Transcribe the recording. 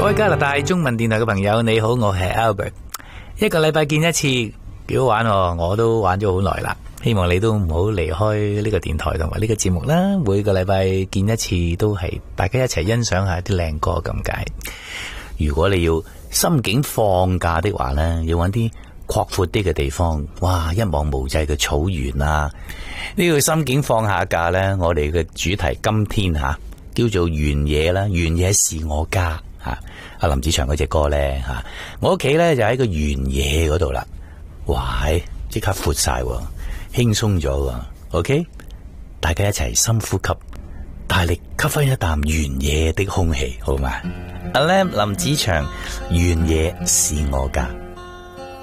各位加拿大中文電台嘅朋友，你好，我係 Albert。一個禮拜見一次，幾好玩喎！我都玩咗好耐啦。希望你都唔好離開呢個電台同埋呢個節目啦。每個禮拜見一次，都係大家一齊欣賞下啲靚歌咁解。如果你要心境放假的話呢，要揾啲擴闊啲嘅地方，哇！一望無際嘅草原啊！呢個心境放下假呢，我哋嘅主題今天叫做原野啦，原野是我家阿林子祥嗰隻歌呢，我屋企呢就喺個原野嗰度啦，哇！即刻闊晒，輕鬆咗，OK？ 大家一齊深呼吸，大力吸翻一啖原野的空氣，好嘛？阿 Lam 林子祥，原野是我家。